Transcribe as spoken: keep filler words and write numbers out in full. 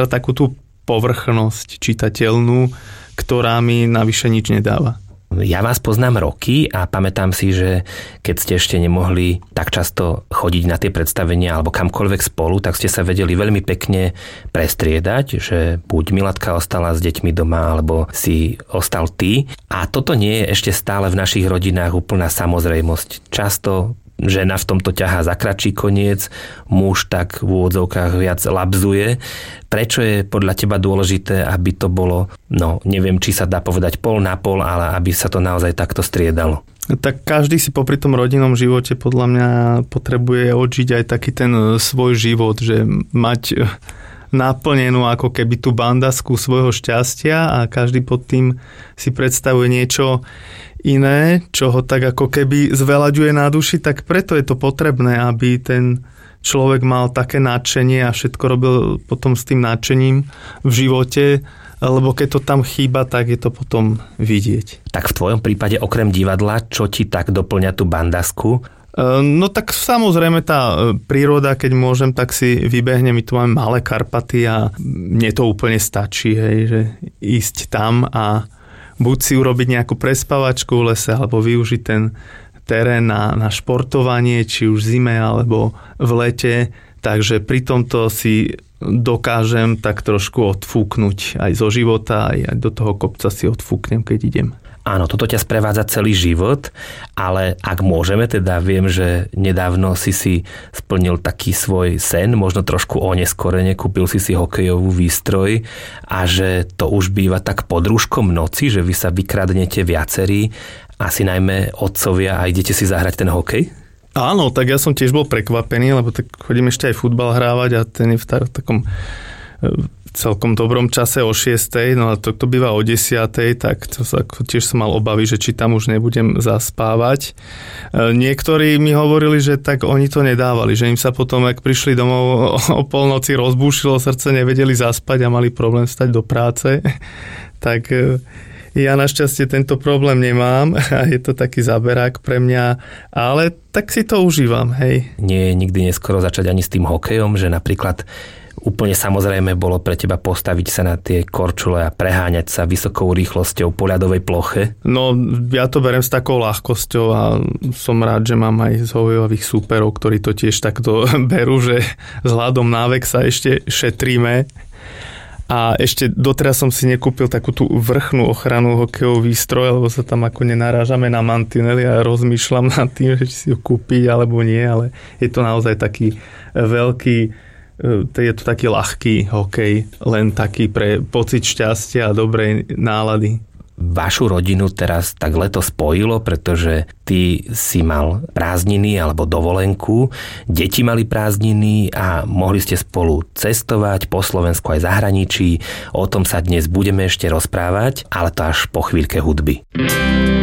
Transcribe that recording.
iba takú tú povrchnosť čitateľnú, ktorá mi navyše nič nedáva. Ja vás poznám roky a pamätám si, že keď ste ešte nemohli tak často chodiť na tie predstavenia alebo kamkoľvek spolu, tak ste sa vedeli veľmi pekne prestriedať, že buď Milatka ostala s deťmi doma, alebo si ostal ty. A toto nie je ešte stále v našich rodinách úplná samozrejmosť. Často žena v tomto ťahá za kratší koniec, muž tak v úvodzovkách viac labzuje. Prečo je podľa teba dôležité, aby to bolo, no neviem, či sa dá povedať pol na pol, ale aby sa to naozaj takto striedalo? Tak každý si popri tom rodinnom živote podľa mňa potrebuje odžiť aj taký ten svoj život, že mať naplnenú ako keby tú bandasku svojho šťastia a každý pod tým si predstavuje niečo iné, čo ho tak ako keby zveľaďuje na duši, tak preto je to potrebné, aby ten človek mal také nadšenie a všetko robil potom s tým nadšením v živote, lebo keď to tam chýba, tak je to potom vidieť. Tak v tvojom prípade okrem divadla, čo ti tak doplňa tú bandasku? No tak samozrejme tá príroda, keď môžem, tak si vybehnem, my tu máme malé Karpaty a mne to úplne stačí, hej, že ísť tam a buď si urobiť nejakú prespavačku v lese, alebo využiť ten terén na, na športovanie, či už v zime, alebo v lete. Takže pri tomto si dokážem tak trošku odfúknuť aj zo života, aj do toho kopca si odfúknem, keď idem. Áno, toto ťa sprevádza celý život, ale ak môžeme, teda viem, že nedávno si si splnil taký svoj sen, možno trošku oneskorene, kúpil si si hokejovú výstroj a že to už býva tak pod rúškom noci, že vy sa vykradnete viacerí, asi najmä otcovia a idete si zahrať ten hokej? Áno, tak ja som tiež bol prekvapený, lebo tak chodím ešte aj futbal hrávať a ten je v takom celkom dobrom čase o šiestej, no a to, to býva o desiatej, tak to sa, tiež som mal obavy, že či tam už nebudem zaspávať. Niektorí mi hovorili, že tak oni to nedávali, že im sa potom, ak prišli domov o polnoci, rozbúšilo srdce, nevedeli zaspať a mali problém vstať do práce. Tak ja našťastie tento problém nemám a je to taký zaberák pre mňa, ale tak si to užívam, hej. Nie je nikdy neskoro začať ani s tým hokejom, že napríklad úplne samozrejme bolo pre teba postaviť sa na tie korčule a preháňať sa vysokou rýchlosťou po ľadovej ploche? No, ja to beriem s takou ľahkosťou a som rád, že mám aj z hokejových súperov, ktorí to tiež takto berú, že vzhľadom na vek sa ešte šetríme. A ešte doteraz som si nekúpil takú tú vrchnú ochranu hokejový výstroj, lebo sa tam ako nenarážame na mantinely a rozmýšľam nad tým, že či si ho kúpiť alebo nie, ale je to naozaj taký veľký, je to taký ľahký hokej, len taký pre pocit šťastia a dobrej nálady. Vašu rodinu teraz tak leto spojilo, pretože ty si mal prázdniny alebo dovolenku, deti mali prázdniny a mohli ste spolu cestovať po Slovensku aj zahraničí. O tom sa dnes budeme ešte rozprávať, ale to až po chvíľke hudby.